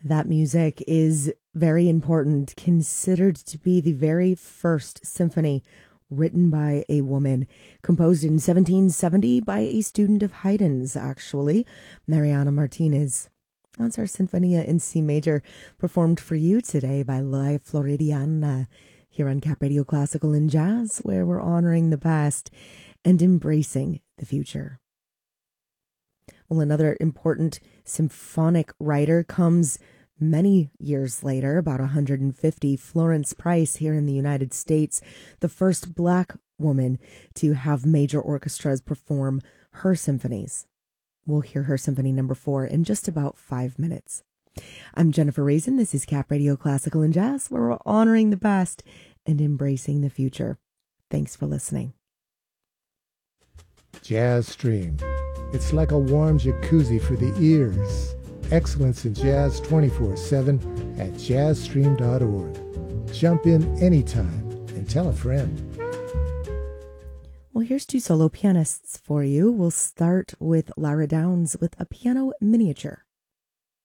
That music is very important, considered to be the very first symphony written by a woman, composed in 1770 by a student of Haydn's, actually, Mariana Martinez. That's our Sinfonia in C major, performed for you today by La Floridiana, here on Cap Radio Classical and Jazz, where we're honoring the past and embracing the future. Well, another important symphonic writer comes many years later, about 150, Florence Price here in the United States, the first Black woman to have major orchestras perform her symphonies. We'll hear her Symphony No. 4 in just about 5 minutes. I'm Jennifer Raisin. This is Cap Radio Classical and Jazz, where we're honoring the past and embracing the future. Thanks for listening. Jazz Stream. It's like a warm jacuzzi for the ears. Excellence in Jazz 24/7 at jazzstream.org. Jump in anytime and tell a friend. Well, here's two solo pianists for you. We'll start with Lara Downs with a piano miniature.